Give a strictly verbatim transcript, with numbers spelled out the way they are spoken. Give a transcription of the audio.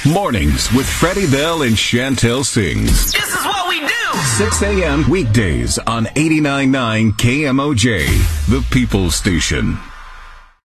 Mornings with Freddie Bell and Chantel Sings. This is what we do. six a.m. weekdays on eighty-nine point nine K M O J, the People's Station.